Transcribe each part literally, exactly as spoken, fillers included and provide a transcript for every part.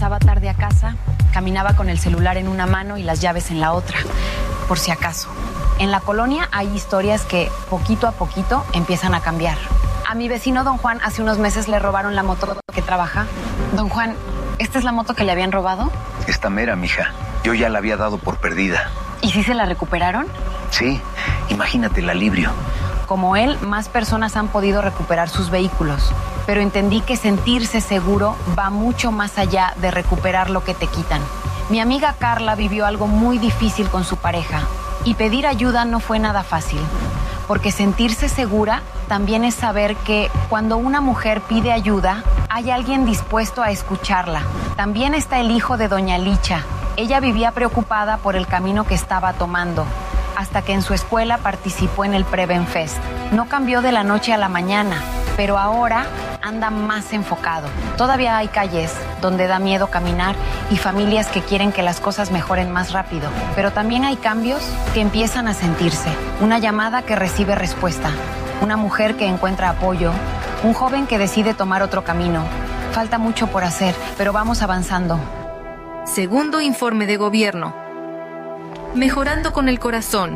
regresaba tarde a casa, caminaba con el celular en una mano y las llaves en la otra, por si acaso. En la colonia hay historias que poquito a poquito empiezan a cambiar. A mi vecino don Juan hace unos meses le robaron la moto que trabaja. Don Juan, ¿esta es la moto que le habían robado? Esta mera, mija. Yo ya la había dado por perdida. ¿Y si se la recuperaron? Sí, imagínate el alivio. Como él, más personas han podido recuperar sus vehículos. Pero entendí que sentirse seguro va mucho más allá de recuperar lo que te quitan. Mi amiga Carla vivió algo muy difícil con su pareja y pedir ayuda no fue nada fácil. Porque sentirse segura también es saber que cuando una mujer pide ayuda, hay alguien dispuesto a escucharla. También está el hijo de doña Licha. Ella vivía preocupada por el camino que estaba tomando, hasta que en su escuela participó en el Prevenfest. No cambió de la noche a la mañana, pero ahora anda más enfocado. Todavía hay calles donde da miedo caminar y familias que quieren que las cosas mejoren más rápido. Pero también hay cambios que empiezan a sentirse. Una llamada que recibe respuesta. Una mujer que encuentra apoyo. Un joven que decide tomar otro camino. Falta mucho por hacer, pero vamos avanzando. Segundo informe de gobierno. Mejorando con el corazón.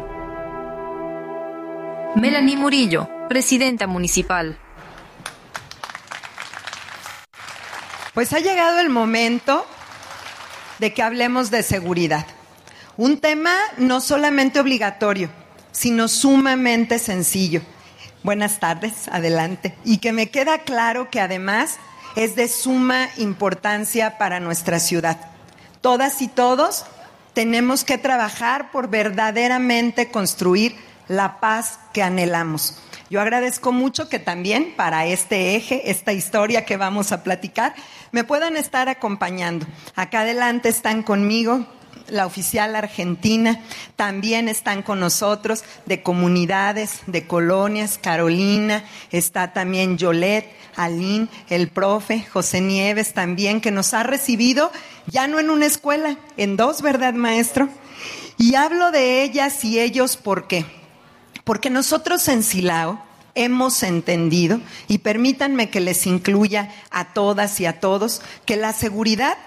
Melanie Murillo, presidenta municipal. Pues ha llegado el momento de que hablemos de seguridad. Un tema no solamente obligatorio, sino sumamente sencillo. Buenas tardes, adelante. Y que me queda claro que además es de suma importancia para nuestra ciudad. Todas y todos tenemos que trabajar por verdaderamente construir la paz que anhelamos. Yo agradezco mucho que también para este eje, esta historia que vamos a platicar, me puedan estar acompañando. Acá adelante están conmigo la oficial argentina, también están con nosotros de comunidades, de colonias, Carolina, está también Yolette, Aline, el profe, José Nieves también, que nos ha recibido ya no en una escuela, en dos, ¿verdad, maestro? Y hablo de ellas y ellos, ¿por qué? Porque nosotros en Silao hemos entendido, y permítanme que les incluya a todas y a todos, que la seguridad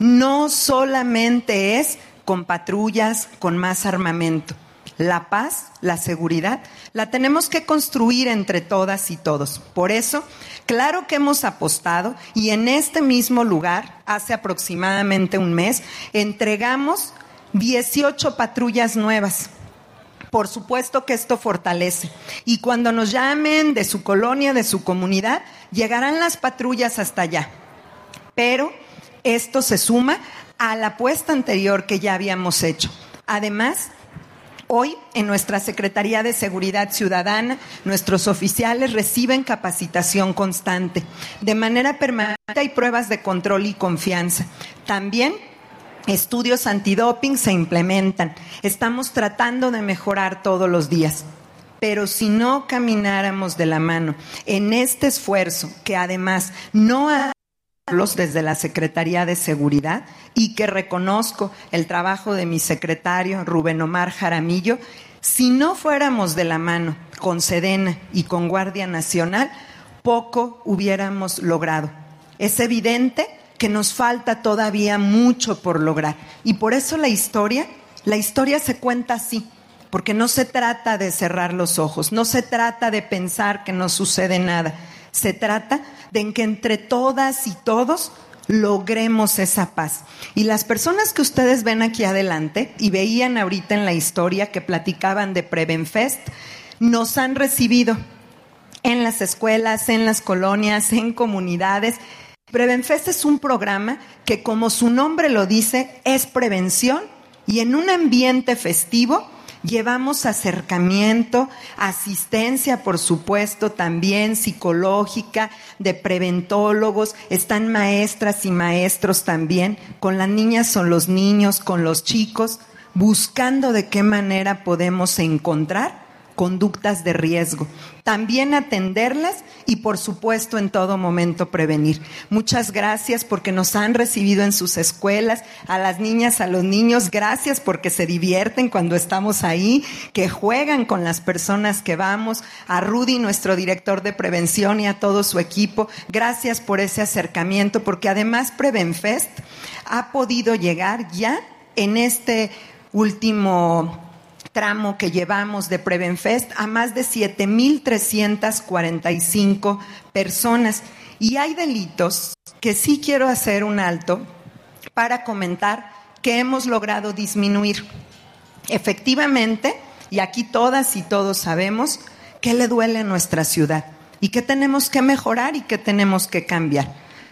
no solamente es con patrullas, con más armamento. La paz, la seguridad, la tenemos que construir entre todas y todos. Por eso, claro que hemos apostado y en este mismo lugar, hace aproximadamente un mes, entregamos dieciocho patrullas nuevas. Por supuesto que esto fortalece. Y cuando nos llamen de su colonia, de su comunidad, llegarán las patrullas hasta allá. Pero esto se suma a la apuesta anterior que ya habíamos hecho. Además, hoy en nuestra Secretaría de Seguridad Ciudadana, nuestros oficiales reciben capacitación constante. De manera permanente hay pruebas de control y confianza. También estudios antidoping se implementan. Estamos tratando de mejorar todos los días. Pero si no camináramos de la mano en este esfuerzo, que además no ha desde la Secretaría de Seguridad y que reconozco el trabajo de mi secretario Rubén Omar Jaramillo, si no fuéramos de la mano con Sedena y con Guardia Nacional, poco hubiéramos logrado. Es evidente que nos falta todavía mucho por lograr y por eso la historia, la historia se cuenta así, porque no se trata de cerrar los ojos, no se trata de pensar que no sucede nada. Se trata de que entre todas y todos logremos esa paz. Y las personas que ustedes ven aquí adelante y veían ahorita en la historia que platicaban de Prevenfest, nos han recibido en las escuelas, en las colonias, en comunidades. Prevenfest es un programa que, como su nombre lo dice, es prevención y en un ambiente festivo llevamos acercamiento, asistencia, por supuesto, también psicológica, de preventólogos, están maestras y maestros también, con las niñas son los niños, con los chicos, buscando de qué manera podemos encontrar conductas de riesgo. También atenderlas y, por supuesto, en todo momento prevenir. Muchas gracias porque nos han recibido en sus escuelas, a las niñas, a los niños. Gracias porque se divierten cuando estamos ahí, que juegan con las personas que vamos. A Rudy, nuestro director de prevención, y a todo su equipo, gracias por ese acercamiento, porque además Prevenfest ha podido llegar ya en este último tramo que llevamos de Prevenfest a más de siete mil trescientas cuarenta y cinco personas. Y hay delitos que sí quiero hacer un alto para comentar que hemos logrado disminuir. Efectivamente, y aquí todas y todos sabemos qué le duele a nuestra ciudad y qué tenemos que mejorar y qué tenemos que cambiar.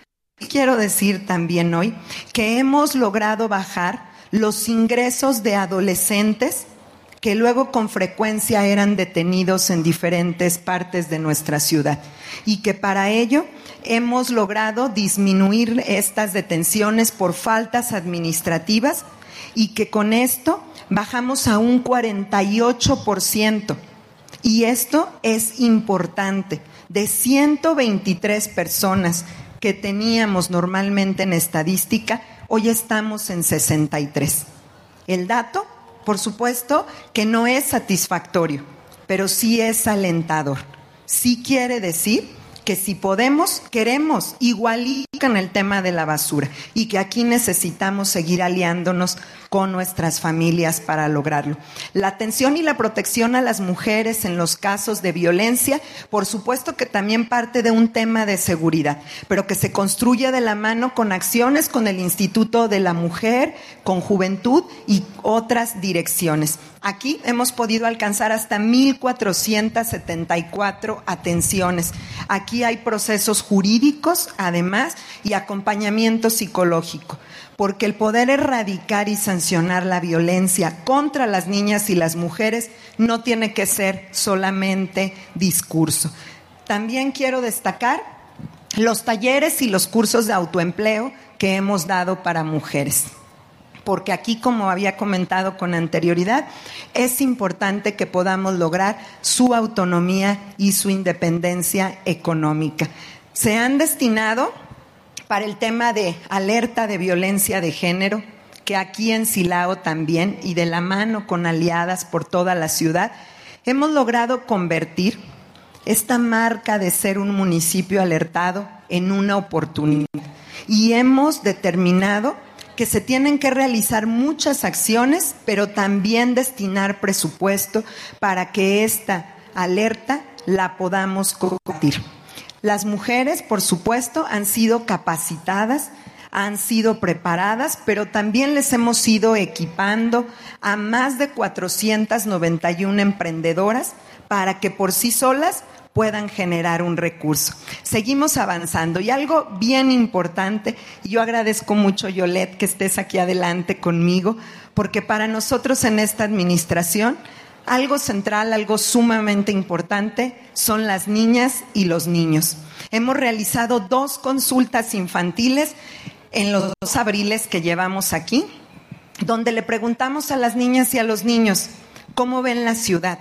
Y quiero decir también hoy que hemos logrado bajar los ingresos de adolescentes que luego con frecuencia eran detenidos en diferentes partes de nuestra ciudad, y que para ello hemos logrado disminuir estas detenciones por faltas administrativas, y que con esto bajamos a un cuarenta y ocho por ciento. Y esto es importante. De ciento veintitrés personas que teníamos normalmente en estadística, hoy estamos en sesenta y tres. El dato, por supuesto, que no es satisfactorio, pero sí es alentador. Sí quiere decir que si podemos, queremos, igualito en el tema de la basura, y que aquí necesitamos seguir aliándonos con nuestras familias para lograrlo. La atención y la protección a las mujeres en los casos de violencia, por supuesto que también parte de un tema de seguridad, pero que se construye de la mano con acciones con el Instituto de la Mujer, con Juventud y otras direcciones. Aquí hemos podido alcanzar hasta mil cuatrocientas setenta y cuatro atenciones. Aquí hay procesos jurídicos, además, y acompañamiento psicológico, porque el poder erradicar y sancionar la violencia contra las niñas y las mujeres no tiene que ser solamente discurso. También quiero destacar los talleres y los cursos de autoempleo que hemos dado para mujeres, porque aquí, como había comentado con anterioridad, es importante que podamos lograr su autonomía y su independencia económica. Se han destinado para el tema de alerta de violencia de género, que aquí en Silao también, y de la mano con aliadas por toda la ciudad, hemos logrado convertir esta marca de ser un municipio alertado en una oportunidad. Y hemos determinado que se tienen que realizar muchas acciones, pero también destinar presupuesto para que esta alerta la podamos combatir. Las mujeres, por supuesto, han sido capacitadas, han sido preparadas, pero también les hemos ido equipando a más de cuatrocientas noventa y una emprendedoras para que por sí solas puedan generar un recurso. Seguimos avanzando, y algo bien importante, y yo agradezco mucho, Yolet, que estés aquí adelante conmigo, porque para nosotros en esta administración, algo central, algo sumamente importante, son las niñas y los niños. Hemos realizado dos consultas infantiles en los dos abriles que llevamos aquí, donde le preguntamos a las niñas y a los niños cómo ven la ciudad,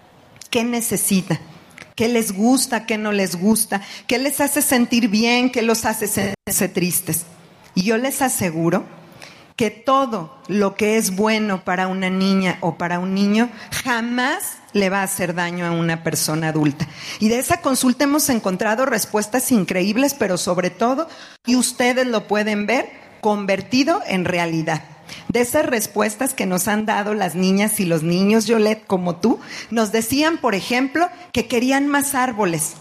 qué necesitan, qué les gusta, qué no les gusta, qué les hace sentir bien, qué los hace sentirse tristes. Y yo les aseguro que todo lo que es bueno para una niña o para un niño jamás le va a hacer daño a una persona adulta. Y de esa consulta hemos encontrado respuestas increíbles, pero sobre todo, y ustedes lo pueden ver, convertido en realidad. De esas respuestas que nos han dado las niñas y los niños, Yolet, como tú, nos decían, por ejemplo, que querían más árboles.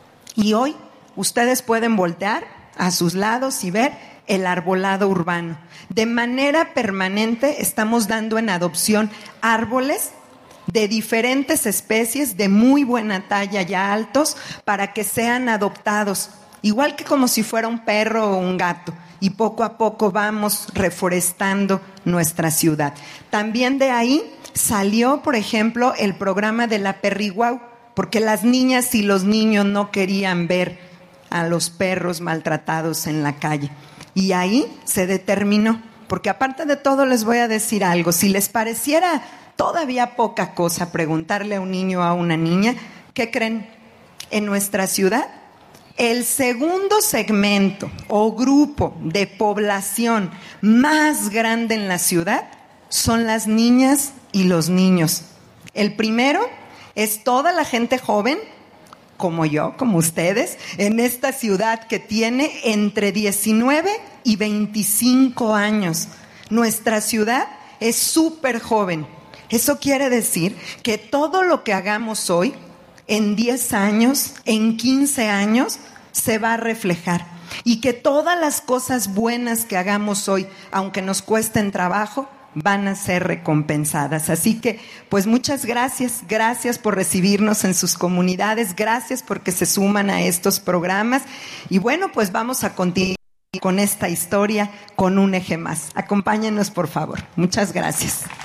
Y hoy ustedes pueden voltear a sus lados y ver el arbolado urbano. De manera permanente estamos dando en adopción árboles de diferentes especies, de muy buena talla, ya altos, para que sean adoptados, igual que como si fuera un perro o un gato. Y poco a poco vamos reforestando nuestra ciudad. También de ahí salió, por ejemplo, el programa de la Perriguau, porque las niñas y los niños no querían ver a los perros maltratados en la calle. Y ahí se determinó, porque aparte de todo les voy a decir algo, si les pareciera todavía poca cosa preguntarle a un niño o a una niña, ¿qué creen? En nuestra ciudad, el segundo segmento o grupo de población más grande en la ciudad son las niñas y los niños. El primero es toda la gente joven, como yo, como ustedes, en esta ciudad que tiene entre diecinueve y veinticinco años. Nuestra ciudad es súper joven. Eso quiere decir que todo lo que hagamos hoy, en diez años, en quince años, se va a reflejar. Y que todas las cosas buenas que hagamos hoy, aunque nos cuesten trabajo, van a ser recompensadas. Así que, pues muchas gracias, gracias por recibirnos en sus comunidades, gracias porque se suman a estos programas. Y bueno, pues vamos a continuar con esta historia con un eje más. Acompáñenos, por favor. Muchas gracias.